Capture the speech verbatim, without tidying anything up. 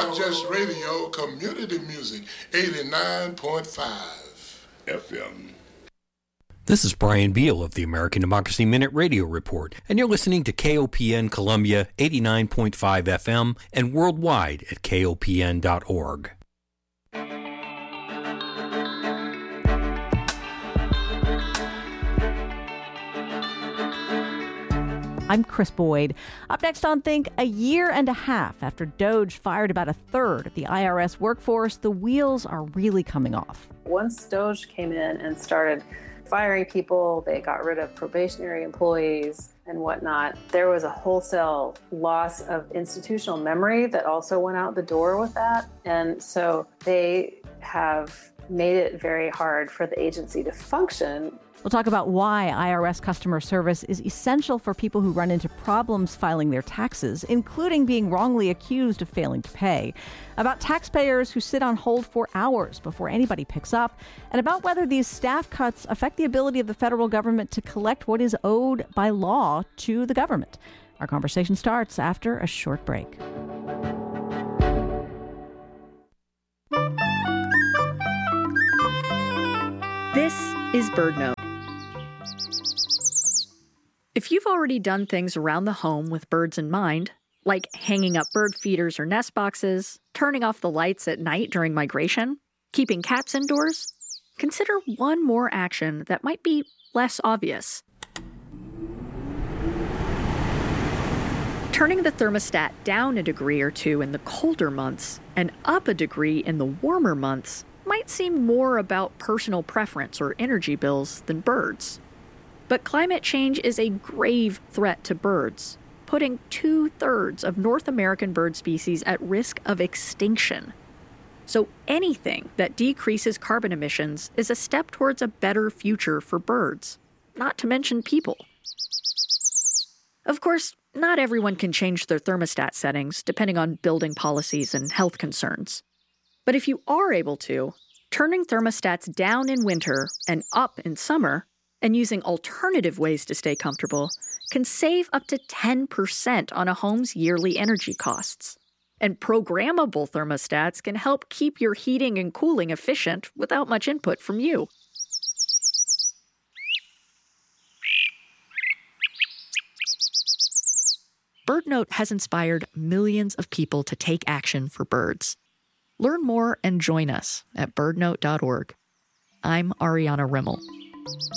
not just radio, community music, eighty-nine point five F M. This is Brian Beal of the American Democracy Minute Radio Report, and you're listening to K O P N Columbia eighty-nine point five F M and worldwide at K O P N dot org. I'm Chris Boyd. Up next on Think, a year and a half after DOGE fired about a third of the I R S workforce, the wheels are really coming off. Once DOGE came in and started firing people, they got rid of probationary employees and whatnot, there was a wholesale loss of institutional memory that also went out the door with that. And so they have made it very hard for the agency to function. We'll talk about why I R S customer service is essential for people who run into problems filing their taxes, including being wrongly accused of failing to pay, about taxpayers who sit on hold for hours before anybody picks up, and about whether these staff cuts affect the ability of the federal government to collect what is owed by law to the government. Our conversation starts after a short break. This is BirdNote. If you've already done things around the home with birds in mind, like hanging up bird feeders or nest boxes, turning off the lights at night during migration, keeping cats indoors, consider one more action that might be less obvious. Turning the thermostat down a degree or two in the colder months and up a degree in the warmer months might seem more about personal preference or energy bills than birds. But climate change is a grave threat to birds, putting two-thirds of North American bird species at risk of extinction. So anything that decreases carbon emissions is a step towards a better future for birds, not to mention people. Of course, not everyone can change their thermostat settings depending on building policies and health concerns. But if you are able to, turning thermostats down in winter and up in summer, and using alternative ways to stay comfortable, can save up to ten percent on a home's yearly energy costs. And programmable thermostats can help keep your heating and cooling efficient without much input from you. BirdNote has inspired millions of people to take action for birds. Learn more and join us at bird note dot org. I'm Ariana Rimmel.